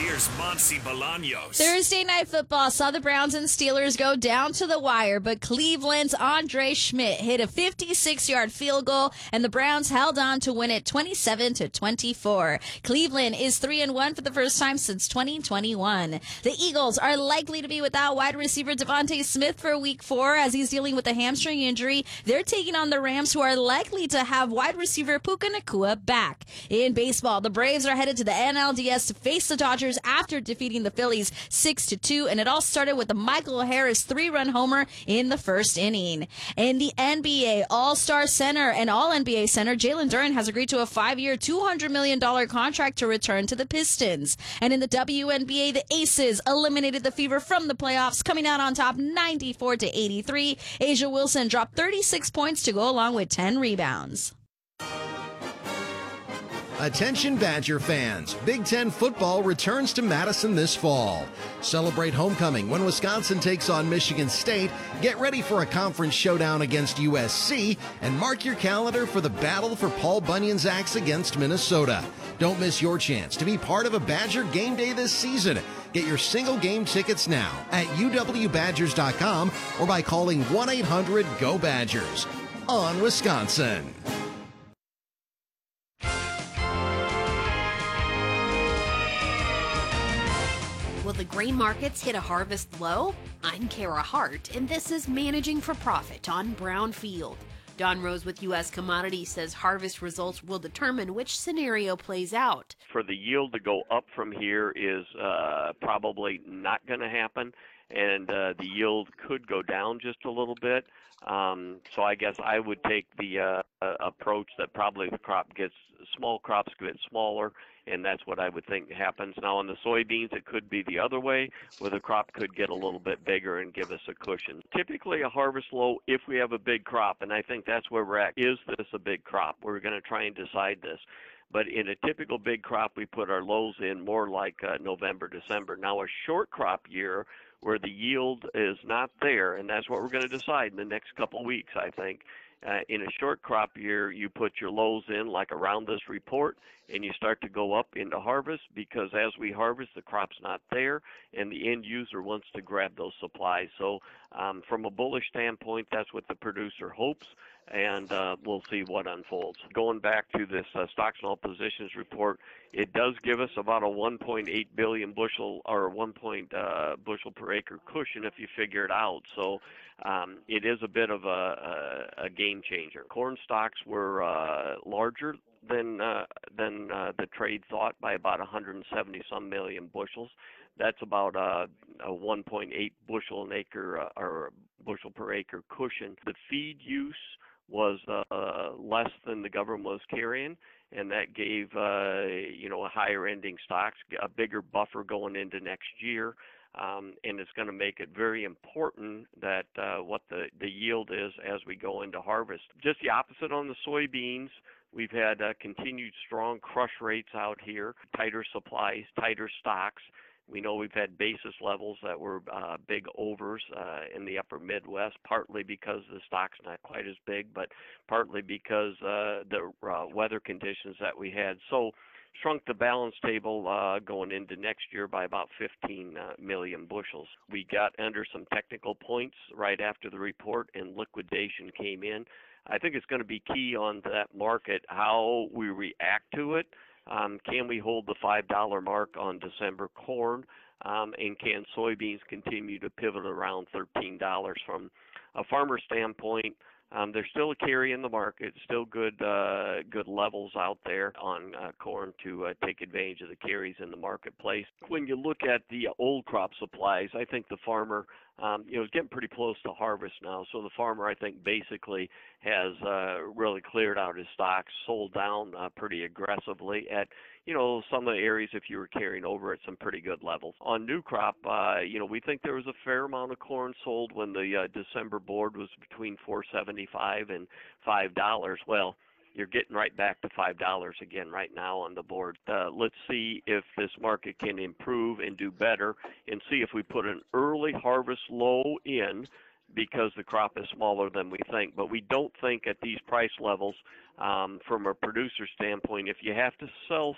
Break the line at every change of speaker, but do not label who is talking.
Here's Monty Bolaños.
Thursday Night Football saw the Browns and Steelers go down to the wire, but Cleveland's Andre Schmidt hit a 56-yard field goal, and the Browns held on to win it 27-24. Cleveland is 3-1 for the first time since 2021. The Eagles are likely to be without wide receiver Devontae Smith for Week 4 as he's dealing with a hamstring injury. They're taking on the Rams, who are likely to have wide receiver Puka Nacua back. In baseball, the Braves are headed to the NLDS to face the Dodgers after defeating the Phillies 6-2, and it all started with the Michael Harris 3-run homer in the first inning. In the NBA, All-Star center and All-NBA center Jalen Duren has agreed to a 5-year, $200 million contract to return to the Pistons. And in the WNBA, the Aces eliminated the Fever from the playoffs, coming out on top 94-83. Asia Wilson dropped 36 points to go along with 10 rebounds.
Attention Badger fans, Big Ten football returns to Madison this fall. Celebrate homecoming when Wisconsin takes on Michigan State, get ready for a conference showdown against USC, and mark your calendar for the battle for Paul Bunyan's axe against Minnesota. Don't miss your chance to be part of a Badger game day this season. Get your single game tickets now at uwbadgers.com or by calling 1-800-GO-BADGERS. On Wisconsin.
Will the grain markets hit a harvest low? I'm Kara Hart, and this is Managing for Profit on Brownfield. Don Rose with U.S. Commodities says harvest results will determine which scenario plays out.
For the yield to go up from here is probably not going to happen, and the yield could go down just a little bit. So I guess I would take the approach that probably the small crops get smaller, and that's what I would think happens. Now on the soybeans, it could be the other way, where the crop could get a little bit bigger and give us a cushion. Typically a harvest low if we have a big crop, and I think that's where we're at. Is this a big crop? We're going to try and decide this. But in a typical big crop, we put our lows in more like November, December. Now a short crop year where the yield is not there, and that's what we're going to decide in the next couple of weeks, I think. In a short crop year, you put your lows in like around this report, and you start to go up into harvest, because as we harvest, the crop's not there, and the end user wants to grab those supplies. So from a bullish standpoint, that's what the producer hopes, and we'll see what unfolds. Going back to this stocks and all positions report, it does give us about a 1.8 billion bushel or 1 bushel per acre cushion if you figure it out. So it is a bit of a game changer. Corn stocks were larger than the trade thought by about 170 some million bushels. That's about a 1.8 bushel an acre or bushel per acre cushion. The feed use was less than the government was carrying, and that gave a higher ending stocks, a bigger buffer going into next year. And it's going to make it very important that what the yield is as we go into harvest. Just the opposite on the soybeans. We've had continued strong crush rates out here, tighter supplies, tighter stocks. We know we've had basis levels that were big overs in the upper Midwest, partly because the stock's not quite as big, but partly because the weather conditions that we had. So shrunk the balance table going into next year by about 15 million bushels. We got under some technical points right after the report, and liquidation came in. I think it's going to be key on that market how we react to it. Can we hold the $5 mark on December corn? And can soybeans continue to pivot around $13? From a farmer standpoint, there's still a carry in the market, still good levels out there on corn to take advantage of the carries in the marketplace. When you look at the old crop supplies, I think the farmer is getting pretty close to harvest now. So the farmer, I think, basically has really cleared out his stocks, sold down pretty aggressively at some of the areas if you were carrying over at some pretty good levels. On new crop, we think there was a fair amount of corn sold when the December board was between $4.75 and $5. Well, you're getting right back to $5 again right now on the board. Let's see if this market can improve and do better, and see if we put an early harvest low in, because the crop is smaller than we think. But we don't think at these price levels, from a producer standpoint, if you have to sell